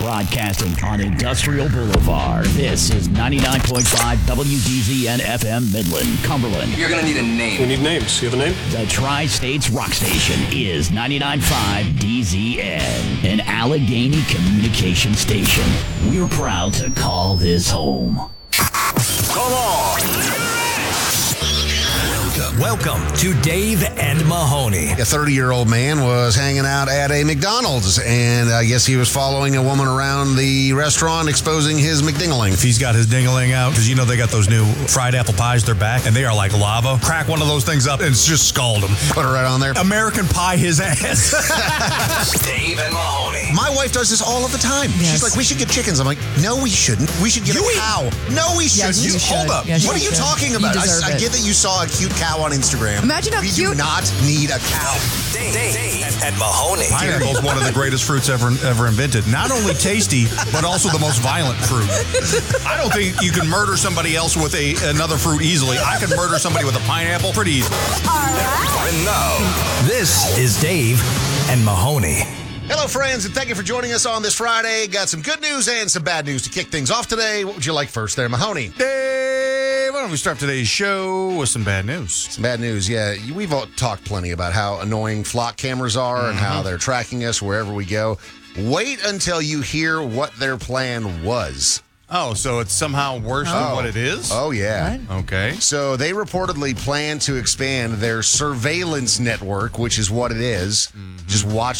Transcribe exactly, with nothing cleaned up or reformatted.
Broadcasting on Industrial Boulevard. This is ninety-nine point five W D Z N F M Midland, Cumberland. You're going to need a name. We need names. You have a name? The Tri-States Rock Station is ninety-nine point five D Z N, an Allegheny communication station. We're proud to call this home. Come on. Welcome, welcome to Dave and Mahoney. A thirty-year-old man was hanging out at a McDonald's, and I guess he was following a woman around the restaurant, exposing his McDingling. If he's got his dingling out, because you know they got those new fried apple pies, they're back, and they are like lava. Crack one of those things up and just scald him. Put it right on there. American pie his ass. Dave and Mahoney. My wife does this all of the time. Yes. She's like, we should get chickens. I'm like, no, we shouldn't. We should get You a eat- cow. No, we shouldn't. Yes, you Hold should. up. Yes, what are you you should. talking You about? deserve I, I it. get that you saw a cute cow on Instagram. Imagine how we cute- do not need a cow. Dave, Dave and, and Mahoney. Pineapple is one of the greatest fruits ever ever invented. Not only tasty, but also the most violent fruit. I don't think you can murder somebody else with a another fruit easily. I can murder somebody with a pineapple pretty easily. And now, this is Dave and Mahoney. Hello, friends, and thank you for joining us on this Friday. Got some good news and some bad news to kick things off today. What would you like first there, Mahoney? Dave, why don't we start today's show with some bad news? Some bad news, yeah. We've all talked plenty about how annoying flock cameras are mm-hmm. and how they're tracking us wherever we go. Wait until you hear what their plan was. Oh, so it's somehow worse oh. than what it is? Oh, yeah. What? Okay. So they reportedly plan to expand their surveillance network, which is what it is. Mm-hmm. Just watch